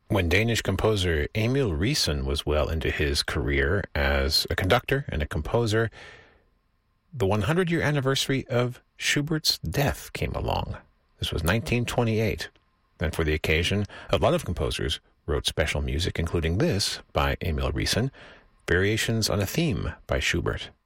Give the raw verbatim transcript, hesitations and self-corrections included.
When Danish composer Emil Riisen was well into his career as a conductor and a composer, the hundred-year anniversary of Schubert's death came along. This was nineteen twenty-eight. And for the occasion, a lot of composers wrote special music, including this by Emil Riisen, Variations on a Theme by Schubert.